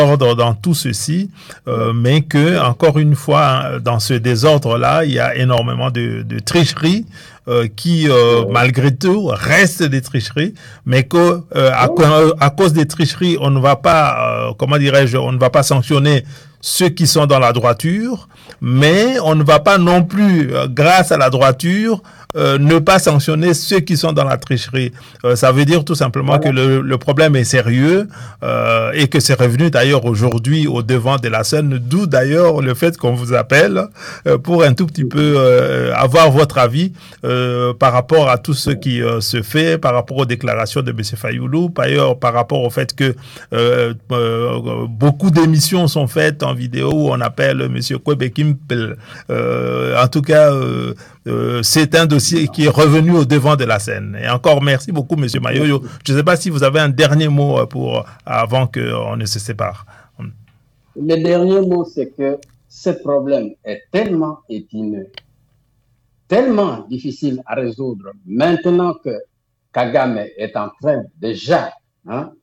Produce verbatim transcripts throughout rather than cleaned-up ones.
ordre dans tout ceci, euh, mais que, encore une fois, dans ce désordre-là, il y a énormément de, de tricheries euh, qui, euh, malgré tout, restent des tricheries, mais que euh, à, à cause des tricheries, on ne va pas, euh, comment dirais-je, on ne va pas sanctionner ceux qui sont dans la droiture, mais on ne va pas non plus, euh, grâce à la droiture, euh, ne pas sanctionner ceux qui sont dans la tricherie. Euh, ça veut dire tout simplement voilà. que le, le problème est sérieux euh, et que c'est revenu d'ailleurs aujourd'hui au devant de la scène, d'où d'ailleurs le fait qu'on vous appelle euh, pour un tout petit peu euh, avoir votre avis euh, par rapport à tout ce qui euh, se fait, par rapport aux déclarations de M. Fayulu, par, ailleurs, par rapport au fait que euh, euh, beaucoup d'émissions sont faites en vidéo où on appelle M. Kwebekimpel. Euh, en tout cas, euh, euh, c'est un dossier qui est revenu au devant de la scène. Et encore merci beaucoup, M. Mayoyo. Je ne sais pas si vous avez un dernier mot pour, avant qu'on ne se sépare. Le dernier mot, c'est que ce problème est tellement épineux, tellement difficile à résoudre, maintenant que Kagame est en train déjà hein,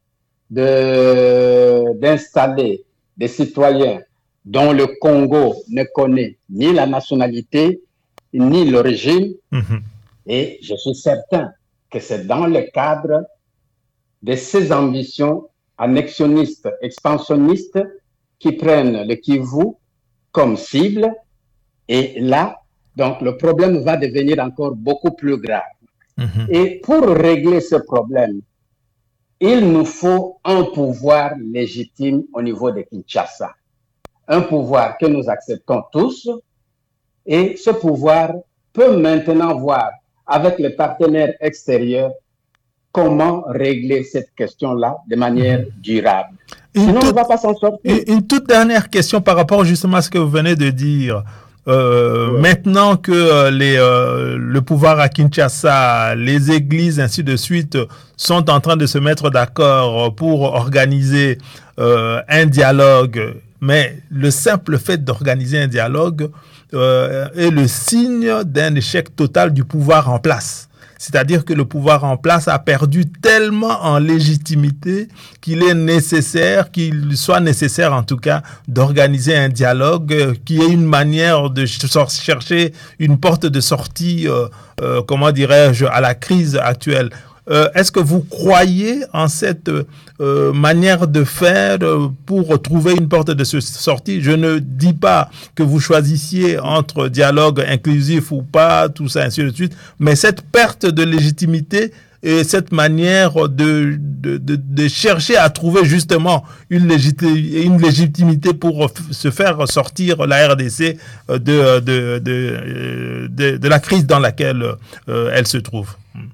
de, d'installer des citoyens dont le Congo ne connaît ni la nationalité, ni l'origine. Mm-hmm. Et je suis certain que c'est dans le cadre de ces ambitions annexionnistes, expansionnistes, qui prennent le Kivu comme cible. Et là, donc, le problème va devenir encore beaucoup plus grave. Mm-hmm. Et pour régler ce problème, il nous faut un pouvoir légitime au niveau de Kinshasa. Un pouvoir que nous acceptons tous. Et ce pouvoir peut maintenant voir avec les partenaires extérieurs comment régler cette question-là de manière mmh. durable. Une Sinon, toute, on ne va pas s'en sortir. Une toute dernière question par rapport justement à ce que vous venez de dire. Euh, ouais. Maintenant que euh, les, euh, le pouvoir à Kinshasa, les églises, ainsi de suite, sont en train de se mettre d'accord pour organiser euh, un dialogue, mais le simple fait d'organiser un dialogue euh, est le signe d'un échec total du pouvoir en place. C'est-à-dire que le pouvoir en place a perdu tellement en légitimité qu'il est nécessaire, qu'il soit nécessaire en tout cas, d'organiser un dialogue qui est une manière de chercher une porte de sortie, euh, euh, comment dirais-je, à la crise actuelle. Euh, est-ce que vous croyez en cette euh, manière de faire pour trouver une porte de sortie? Je ne dis pas que vous choisissiez entre dialogue inclusif ou pas, tout ça, ainsi de suite, mais cette perte de légitimité et cette manière de, de, de, de chercher à trouver justement une, légiti- une légitimité pour se faire sortir la R D C de, de, de, de, de, de la crise dans laquelle euh, elle se trouve.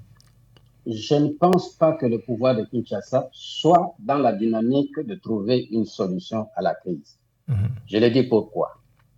Je ne pense pas que le pouvoir de Kinshasa soit dans la dynamique de trouver une solution à la crise. Mmh. Je le dis pourquoi.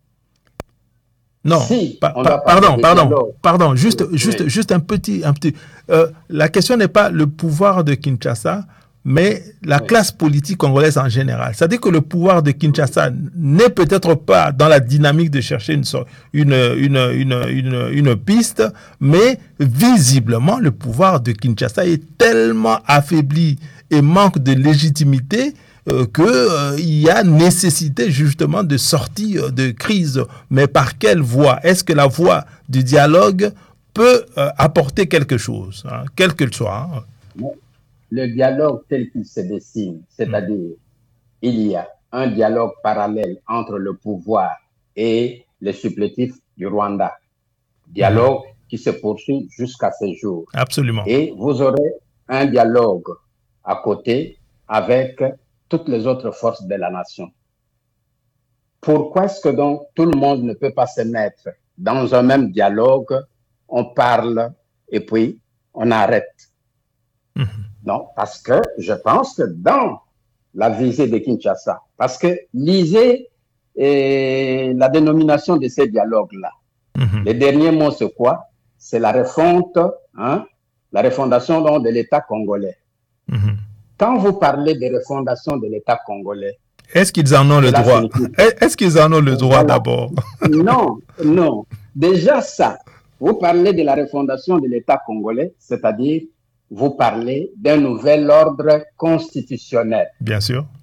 Non, si pa- pa- pardon, pardon, dialogue, pardon, juste, oui. juste, juste un petit, un petit. Euh, la question n'est pas le pouvoir de Kinshasa, mais la oui. classe politique congolaise en général. C'est-à-dire que le pouvoir de Kinshasa n'est peut-être pas dans la dynamique de chercher une, une, une, une, une, une piste, mais visiblement, le pouvoir de Kinshasa est tellement affaibli et manque de légitimité euh, qu'il euh, y a nécessité justement de sortir de crise. Mais par quelle voie? Est-ce que la voie du dialogue peut euh, apporter quelque chose, hein, quel que soit hein? Oui. Le dialogue tel qu'il se dessine, c'est-à-dire mmh. il y a un dialogue parallèle entre le pouvoir et les supplétifs du Rwanda. Dialogue mmh. qui se poursuit jusqu'à ce jour. Absolument. Et vous aurez un dialogue à côté avec toutes les autres forces de la nation. Pourquoi est-ce que donc tout le monde ne peut pas se mettre dans un même dialogue? On parle et puis on arrête. Mmh. Non, parce que je pense que dans la visée de Kinshasa, parce que lisez et la dénomination de ces dialogues-là. Mm-hmm. Les derniers mots, c'est quoi? C'est la refonte, hein, la refondation donc, de l'État congolais. Mm-hmm. Quand vous parlez de refondation de l'État congolais, est-ce qu'ils en ont le droit? Est-ce qu'ils en ont le droit voilà. d'abord? Non, non. Déjà ça, vous parlez de la refondation de l'État congolais, c'est-à-dire vous parlez d'un nouvel ordre constitutionnel. Bien sûr.